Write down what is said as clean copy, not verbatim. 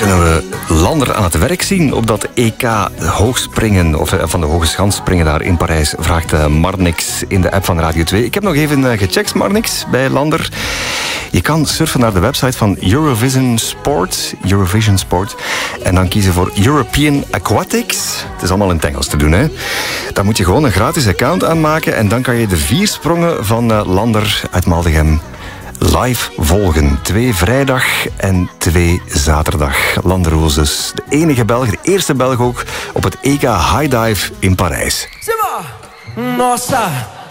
kunnen we Lander aan het werk zien op dat EK hoogspringen, of van de hoge schans springen daar in Parijs, vraagt Marnix in de app van Radio 2. Ik heb nog even gecheckt, Marnix, bij Lander. Je kan surfen naar de website van Eurovision Sport, en dan kiezen voor European Aquatics. Het is allemaal in het Engels te doen, hè. Dan moet je gewoon een gratis account aanmaken en dan kan je de 4 sprongen van Lander uit Maldegem live volgen. 2 vrijdag en 2 zaterdag. Lander Roels dus de enige Belg, de eerste Belg ook op het EK High Dive in Parijs. Nossa!